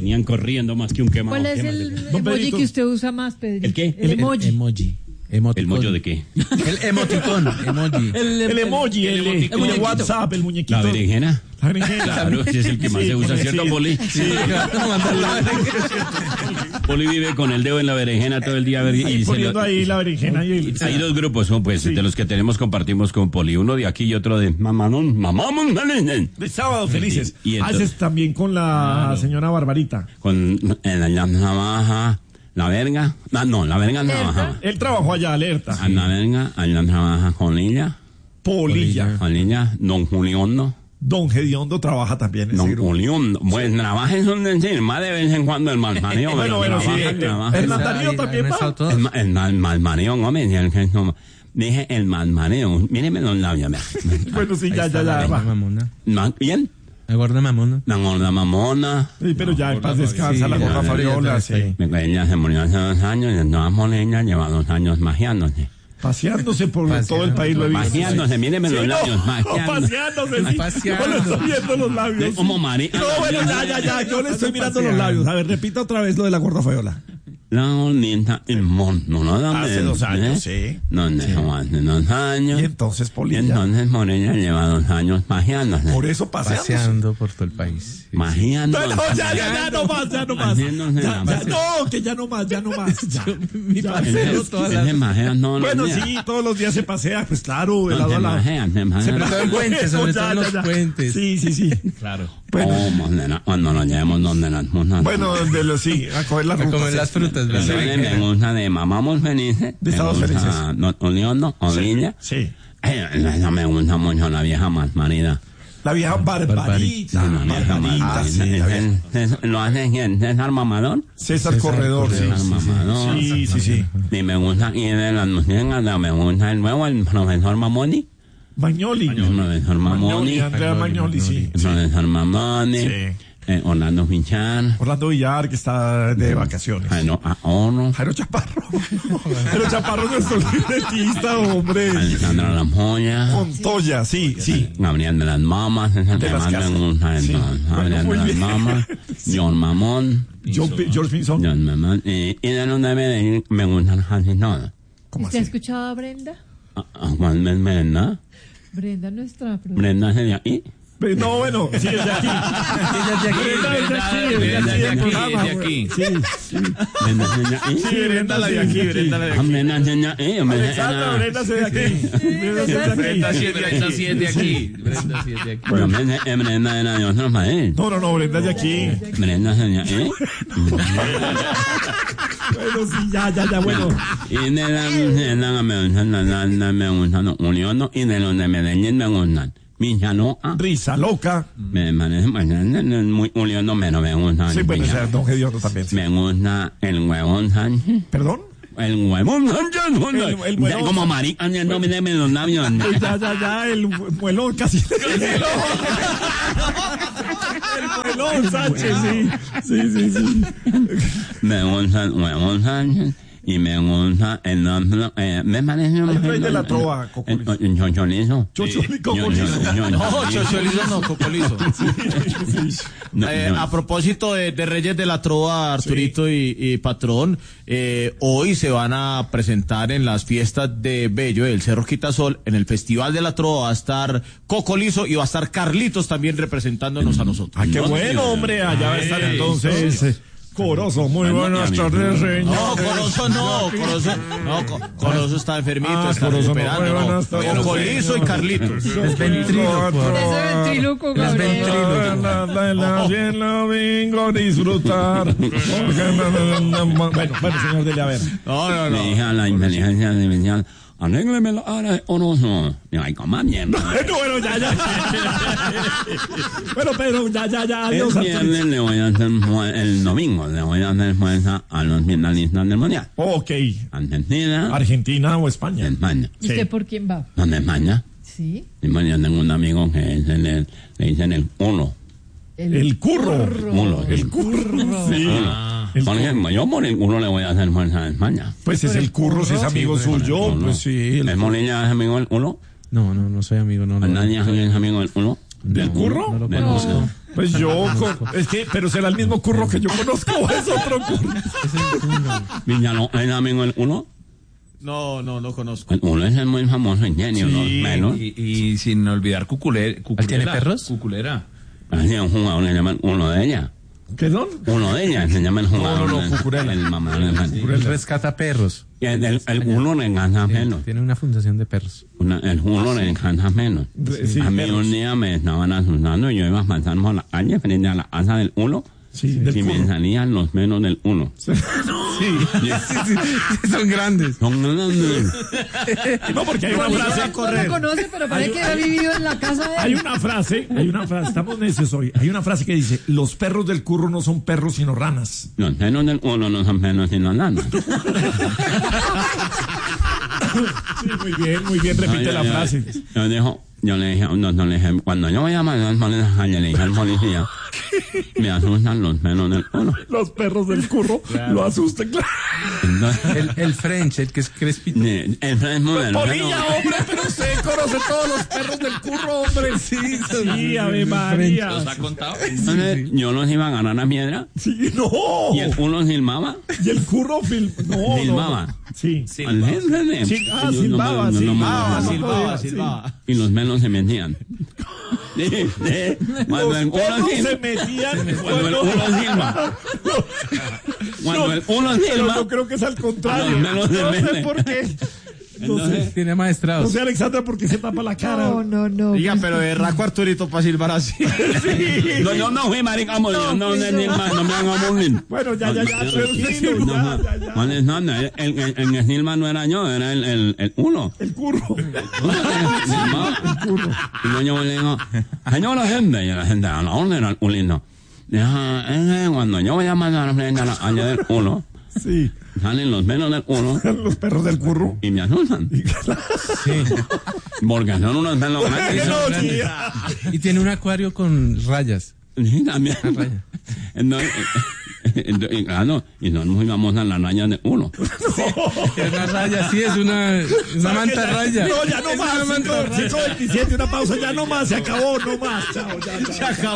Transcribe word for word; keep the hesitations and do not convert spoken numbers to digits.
venían corriendo más que un quemado. ¿Cuál es el emoji que usted usa más, Pedrito? ¿El qué? El emoji. El emoji. Emoticón. ¿El mollo de qué? El emoticón, emoji. El, el emoji, el, el, el, el WhatsApp, el muñequito. ¿La berenjena? La berenjena. Claro, ese es el que más sí, se usa, sí, ¿cierto, sí. Poli? Sí, Poli vive con el dedo en la berenjena todo el día. Y ahí se poniendo lo, ahí la berenjena y el... Hay dos grupos, ¿no? Pues, sí. de los que tenemos compartimos con Poli. Uno de aquí y otro de Mamamón, Mamamón, De Sábado Felices. Y, y entonces, haces también con la claro. señora Barbarita. Con en la navaja, la verga. Ah, no, la verga no trabajaba. Él trabajó allá, alerta. A la verga, allá trabaja con ella. Polilla. Con ella, don Juliondo. Don Gediondo trabaja también en ese Don grupo. Juliondo. Pues trabaja en un decir, más de vez en cuando el malmaneo. Bueno, bueno, sí. Hernán Darío también va. El, ma- el mal, malmaneo, no me dijeron que no. Dije el malmaneo. Míreme los labios. Bueno, sí, ya, ya, ya. va. Mamona. Ma- ¿Bien? La gorda mamona. La gorda mamona. Sí, pero ya en paz descansa Sí, la ya, gorda ya, Fabiola, ya, sí. ya. Ella se murió hace dos años y andaba moleña, lleva dos años magiándose. Paseándose por Paseando. todo el país, lo he visto. Magiándose, míreme Sí, los no, labios, no, magiándose. paseándose, sí. Paseando. Yo le estoy viendo los labios. Como Mari. No, bueno, ya, ya, ya. Yo le estoy mirando los labios. A ver, repita otra vez lo de la gorda Fabiola. La bonita, el mono, ¿no? ¿Dónde? Hace dos años, ¿Eh? sí. ¿Dónde? Sí. Hace dos años. Y entonces, Y Polilla. entonces Moreña lleva dos años magiándose. Por eso paseándose. Paseando por todo el país. Sí, Magiándose. No, no, ya, ya, ya, no más, ya no más. Haciéndose Ya, la- ya, no, que ya no más, ya no más. Ya. Mi Ya. paseo todas Él se las... majea todos los Bueno, días. sí, todos los días se pasea, pues claro, de No, lado se a lado. majea, se majea. Sobre todo en puentes, sobre Ya, todo en ya, los ya. puentes. Sí, sí, sí. Claro. Bueno, Oh, monera, cuando lo llevemos donde las musas. bueno, de los sí, a coger las A frutas. comer las frutas, ¿verdad? Entonces me gusta de Mamamos Felices. De Estados me gusta Felices. No, Oliondo, Olilla. Sí. Eh, no me gusta mucho la vieja más marida. La vieja Barbarita. La vieja Barbarita, Margarita. sí, la vieja. César- ¿Lo hace quién? ¿César Mamador? César César Corredor, sí. César sí, Mamador. Sí, sí, sí. Y me gusta, y de las músicas, me gusta el nuevo, el profesor Mamoni. Magnoli. El profesor Magnoli, Mamoni. Andrea Magnoli, sí. El profesor Mamoni. Sí. Eh, Orlando Finchar. Orlando Villar, que está de vacaciones. Jairo Ahorro. Jairo Chaparro. Jairo Chaparro es nuestro libretista, hombre. Alejandra Lampolla. Montoya, sí, sí. Gabriel de las Mamas. Es el De que las más me casas. gusta. Sí. entonces. Bueno, Gabriel muy de las bien. Mamas. John Mamón. John Pi- George Pinson. John Mamón. Eh, y de los de Medellín me gustan casi todos. ¿Cómo ¿Usted ha así? escuchado a Brenda? Ah, ah, Juan Ben Brenda. Brenda, nuestra productora. Brenda sería ahí. Pero no, bueno, sí, desde aquí. Brenda desde aquí, desde aquí del programa, güey. Sí, sí. Brenda sería ahí. Sí, Brenda la de aquí, Brenda la de Ah, aquí. Brenda sería ahí. hombre, Alexandra, era- Brenda se de aquí. Brenda se de aquí. Brenda sí es de aquí. Brenda sí es de aquí. Bueno, Brenda eh, Brenda era de otro país. No, no, no, Brenda de aquí. Brenda sería ahí. Bueno, sí, ya, ya, ya, bueno. Y de la música me gustan, la, la, la, me gustan los Uliondo, y de los de Medellín me gustan. Michanoa. Risa loca. Me parece muy Uliondo, pero me gusta. Sí, el bueno, o sea, Michano. Don Gediondo también. sí. Me gusta el huevón Sánchez. ¿Perdón? El huevón Sánchez. El- el huevón Como marica, no me me los labios. Ya, ya, ya, el muelón casi. El muelón Sánchez, sí. Sí, sí, sí. Me gusta el huevón Sánchez. Y me gusta el otro, eh, me parece... El rey de la trova, Cocolizo. El chocholizo. Chocholi- Cocolizo. No, Chocholizo no, Cocolizo. No, Eh, no. a propósito de, de Reyes de la Trova, Arturito y, y Patrón, eh, hoy se van a presentar en las fiestas de Bello, del Cerro Quitasol, en el Festival de la Trova va a estar Cocolizo y va a estar Carlitos también representándonos a nosotros. Ay, qué No, bueno, sí, hombre. Allá va a estar sí, entonces. eh, Corozo, muy buenas tardes, señor. No, Corozo no, Corozo, no, Co- Corozo está enfermito, Ah, está Corozo no, recuperando. muy No, buenas tardes. Cocolizo y Carlitos. Es ventrílocuo. Ese ventríloco, Las Gabriel. ventrílocuo. Bien lo vengo a disfrutar. Bueno, bueno, señor Dele, a ver. No, no, Le dije no. a la inteligencia artificial, arrégleme la cara de Orozo. Y ay, coma mierda. Bueno, bueno, ya, ya. Bueno, Pedro, ya, ya, ya. El Adiós, Arturito. viernes le voy a hacer, fue- el domingo le voy a hacer fuerza a los finalistas del Mundial. Ok. Argentina, Argentina o España. España. ¿Y usted por quién va? ¿Dónde España? Sí. Y bueno, yo tengo un amigo que es el, el- le dicen el uno. El curro. Uno. El curro. Sí. El Porque curro. yo por el uno le voy a hacer fuerza a España. Pues es el curro, si es amigo suyo. Uno. Pues sí. ¿El El, Molina es amigo del uno? No, no, no soy amigo, no. no. ¿Nadie es amigo del uno? ¿Del curro? No lo Del conozco. uno. Pues yo, con- es que, pero será el mismo curro que yo conozco, o es otro curro. Niña, no, ¿es amigo el uno? No, no, no conozco. El uno es el muy famoso ingenio, Sí, los menos. y, y sin olvidar Cuculera. ¿Él tiene perros? Cuculera. Así un jugador le llaman uno de ellas. ¿Qué son? Uno de ellas se llama el jugador. No, no, no, el- Cucurella. El mamá del Él rescata perros. Y el, el, el uno le encanta menos. Tiene una fundación de perros. Una, el uno le encanta menos. Sí, a mí perros. un día me estaban asustando y yo iba pasando por la calle frente a la casa del uno. Sí, del y me curro. salían los menos del uno. Sí, sí, sí, son grandes. Son grandes. No, porque hay una Polito frase. no lo conoce, pero parece que ha vivido en la casa de él. Hay una frase, hay una frase, estamos necios hoy. Hay una frase que dice: los perros del curro no son perros sino ranas. Los menos del uno no son menos sino nanas. Sí, muy bien, muy bien, repite Yo- la yo- frase. Yo, dijo, yo le dije, no, no, le dije, cuando yo voy a mandar por la calle, le dije al policía, me asustan los menos del uno. Los perros del curro lo asustan, claro. Entonces, El, el French, el que es crespito. eh, el fresno del Polilla, hombre, pero usted conoce todos los perros del curro, hombre. Sí, sí, Ave María. ¿Los ha contado? Entonces, yo los iba a ganar a piedra Sí, no. y el uno silbaba. Y el curro film... no, Silbaba. no. Sí. Al jefe, Sí, ah, yo no me- silbaba, yo no me- silbaba, no me- silbaba, silbaba. Y los menos se metían. Sí, sí. Cuando el Los uno perros silba, se metían cuando el uno silba, cuando el uno Pero silba, yo creo que es al contrario. Los menos se No sé meten. por qué. No sé. entonces, Tiene No maestrados. sé, Alexandra, por qué se tapa la cara. No, no, no. Diga, pero de raco Arturito para silbar así. no, yo no fui maricamo, yo no, pues no, no. ni más, no me hagan bullying. Bueno, ya, ya, ya, No, tranquilo, no, ya, no, ya, ya. no, no, no, el, el, el, el que silba no era yo, era el, el, el uno. El curro. El curro. Y no, yo le digo, señor la gente, y la gente, a la orden al ulino. Deja, es que cuando yo voy a mandar a frente a la calle del uno, Sí. salen los menos del uno Los perros del curro. y me asustan. Sí. Porque son unos menos ¡Qué grandes. noticia! Y tiene un acuario con rayas. Sí, también. raya. Entonces, entonces, y claro, y son muy famosas las rayas de uno. Es una raya, sí, es una, una manta raya. No, ya no Es más. una manta cinco veintisiete, una pausa, ya no más. Se acabó, no más. Chao, ya, ya. Se acabó.